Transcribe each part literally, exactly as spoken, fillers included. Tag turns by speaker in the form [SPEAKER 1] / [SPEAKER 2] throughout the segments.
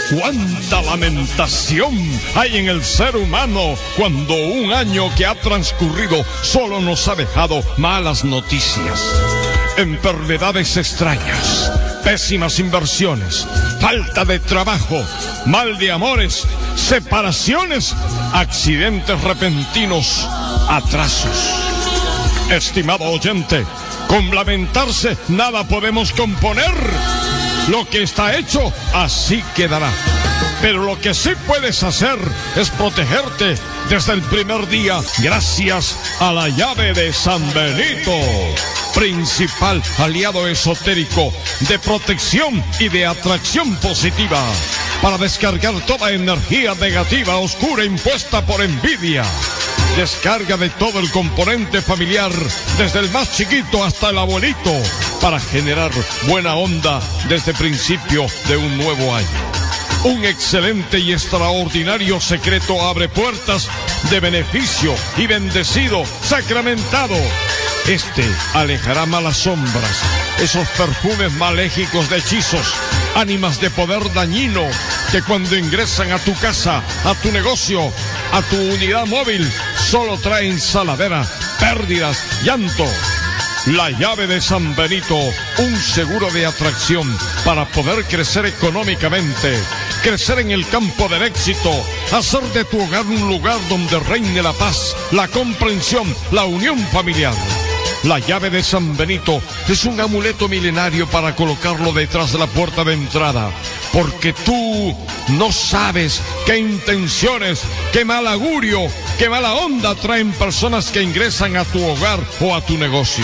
[SPEAKER 1] Cuánta lamentación hay en el ser humano cuando un año que ha transcurrido solo nos ha dejado malas noticias, enfermedades extrañas, pésimas inversiones, falta de trabajo, mal de amores, separaciones, accidentes repentinos, atrasos. Estimado oyente, con lamentarse nada podemos componer. Lo que está hecho, así quedará. Pero lo que sí puedes hacer es protegerte desde el primer día gracias a la llave de San Benito, principal aliado esotérico de protección y de atracción positiva para descargar toda energía negativa, oscura, impuesta por envidia. Descarga de todo el componente familiar, desde el más chiquito hasta el abuelito, para generar buena onda desde el principio de un nuevo año. Un excelente y extraordinario secreto abre puertas de beneficio y bendecido, sacramentado. Este alejará malas sombras, esos perfumes maléficos de hechizos, ánimas de poder dañino que cuando ingresan a tu casa, a tu negocio, a tu unidad móvil, solo traen saladera, pérdidas, llanto. La llave de San Benito, un seguro de atracción para poder crecer económicamente, crecer en el campo del éxito, hacer de tu hogar un lugar donde reine la paz, la comprensión, la unión familiar. La llave de San Benito es un amuleto milenario para colocarlo detrás de la puerta de entrada, porque tú no sabes qué intenciones, qué mal augurio, qué mala onda traen personas que ingresan a tu hogar o a tu negocio.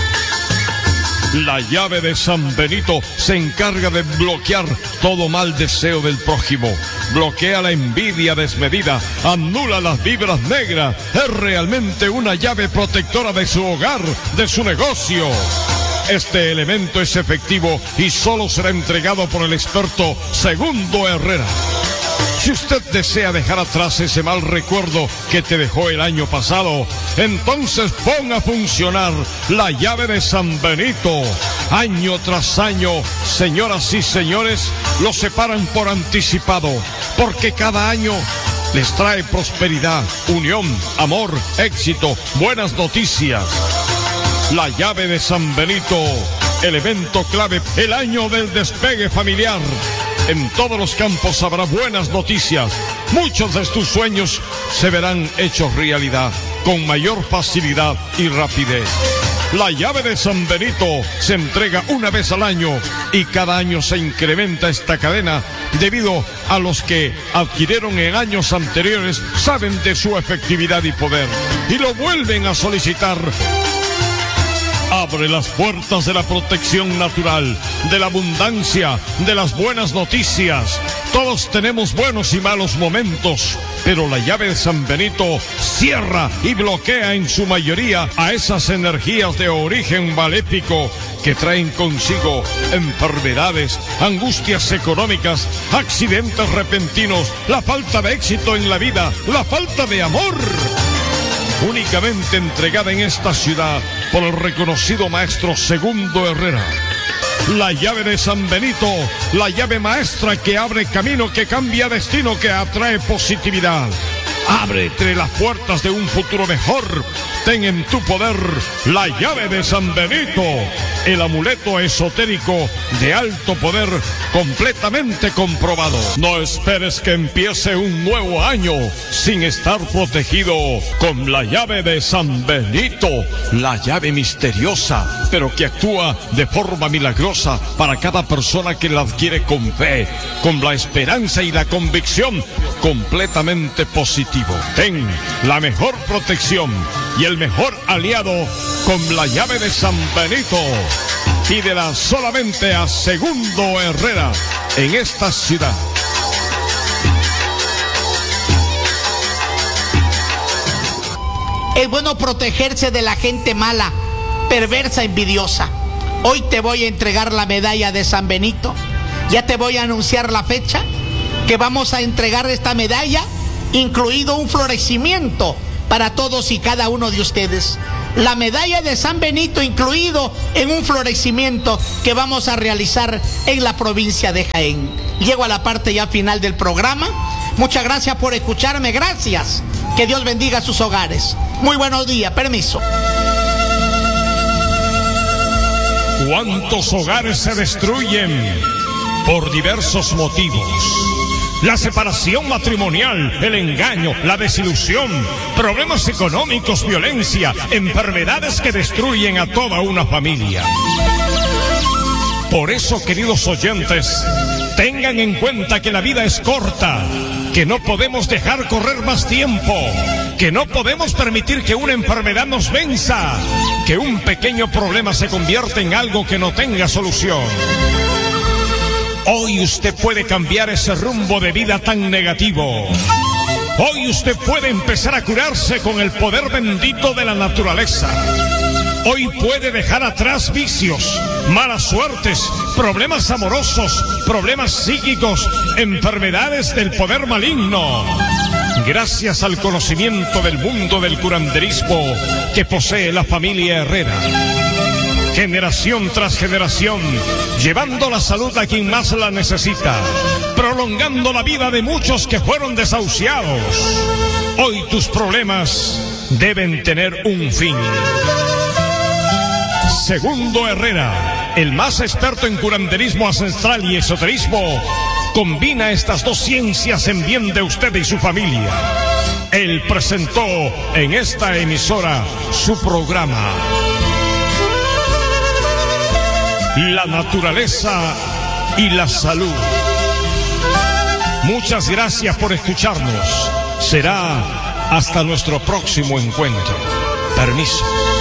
[SPEAKER 1] La llave de San Benito se encarga de bloquear todo mal deseo del prójimo, bloquea la envidia desmedida, anula las vibras negras, es realmente una llave protectora de su hogar, de su negocio. Este elemento es efectivo y solo será entregado por el experto Segundo Herrera. Si usted desea dejar atrás ese mal recuerdo que te dejó el año pasado, entonces ponga a funcionar la llave de San Benito. Año tras año, señoras y señores, lo separan por anticipado, porque cada año les trae prosperidad, unión, amor, éxito, buenas noticias. La llave de San Benito, elemento clave, el año del despegue familiar. En todos los campos habrá buenas noticias. Muchos de tus sueños se verán hechos realidad con mayor facilidad y rapidez. La llave de San Benito se entrega una vez al año y cada año se incrementa esta cadena debido a los que adquirieron en años anteriores saben de su efectividad y poder y lo vuelven a solicitar. Abre las puertas de la protección natural, de la abundancia, de las buenas noticias. Todos tenemos buenos y malos momentos, pero la llave de San Benito cierra y bloquea en su mayoría a esas energías de origen maléfico que traen consigo enfermedades, angustias económicas, accidentes repentinos, la falta de éxito en la vida, la falta de amor. Únicamente entregada en esta ciudad por el reconocido maestro Segundo Herrera. La llave de San Benito, la llave maestra que abre camino, que cambia destino, que atrae positividad. Ábrete las puertas de un futuro mejor. Ten en tu poder la llave de San Benito, el amuleto esotérico de alto poder completamente comprobado. No esperes que empiece un nuevo año sin estar protegido con la llave de San Benito, la llave misteriosa, pero que actúa de forma milagrosa para cada persona que la adquiere con fe, con la esperanza y la convicción completamente positivo. Ten la mejor protección y el mejor aliado con la llave de San Benito. Pídela solamente a Segundo Herrera en esta ciudad.
[SPEAKER 2] Es bueno protegerse de la gente mala, perversa, envidiosa. Hoy te voy a entregar la medalla de San Benito. Ya te voy a anunciar la fecha que vamos a entregar esta medalla, incluido un florecimiento para todos y cada uno de ustedes. la medalla de San Benito incluido en un florecimiento que vamos a realizar en la provincia de Jaén. Llego a la parte ya final del programa. Muchas gracias por escucharme, gracias. Que Dios bendiga sus hogares. Muy buenos días, permiso.
[SPEAKER 1] ¿Cuántos hogares se destruyen por diversos motivos? La separación matrimonial, el engaño, la desilusión, problemas económicos, violencia, enfermedades que destruyen a toda una familia. Por eso, queridos oyentes, tengan en cuenta que la vida es corta, que no podemos dejar correr más tiempo, que no podemos permitir que una enfermedad nos venza, que un pequeño problema se convierta en algo que no tenga solución. Hoy usted puede cambiar ese rumbo de vida tan negativo. Hoy usted puede empezar a curarse con el poder bendito de la naturaleza. Hoy puede dejar atrás vicios, malas suertes, problemas amorosos, problemas psíquicos, enfermedades del poder maligno. Gracias al conocimiento del mundo del curanderismo que posee la familia Herrera. Generación tras generación, llevando la salud a quien más la necesita, prolongando la vida de muchos que fueron desahuciados. Hoy tus problemas deben tener un fin. Segundo Herrera, el más experto en curanderismo ancestral y esoterismo, combina estas dos ciencias en bien de usted y su familia. Él presentó en esta emisora su programa La naturaleza y la salud. Muchas gracias por escucharnos. Será hasta nuestro próximo encuentro. Permiso.